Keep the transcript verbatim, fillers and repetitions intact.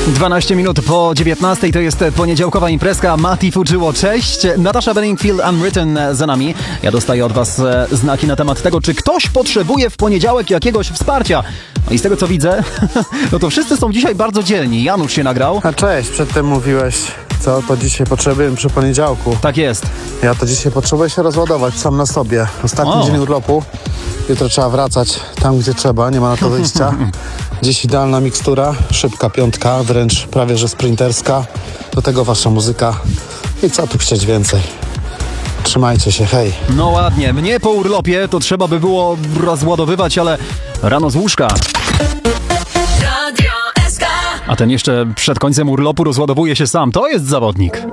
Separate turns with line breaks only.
dwanaście minut po dziewiętnastej to jest poniedziałkowa imprezka. Mati Fujiło, cześć. Natasza Bedingfield, Unwritten za nami. Ja dostaję od was znaki na temat tego, czy ktoś potrzebuje w poniedziałek jakiegoś wsparcia. No i z tego co widzę, no to wszyscy są dzisiaj bardzo dzielni. Janusz się nagrał.
A cześć, przedtem mówiłeś, co to dzisiaj potrzebujemy przy poniedziałku.
Tak jest.
Ja to dzisiaj potrzebuję się rozładować sam na sobie. Ostatni
O.
dzień urlopu. Jutro trzeba wracać tam, gdzie trzeba, nie ma na to wyjścia. Dziś idealna mikstura, szybka piątka, wręcz prawie że sprinterska. Do tego wasza muzyka. I co tu chcieć więcej? Trzymajcie się, hej.
No ładnie, mnie po urlopie to trzeba by było rozładowywać, ale rano z łóżka. A ten jeszcze przed końcem urlopu rozładowuje się sam. To jest zawodnik.